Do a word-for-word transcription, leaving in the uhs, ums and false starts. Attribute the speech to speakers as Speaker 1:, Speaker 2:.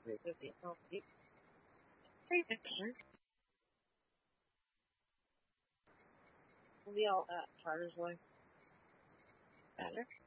Speaker 1: three fifty. Oh, three fifty. We'll be all at Charters Way. Better.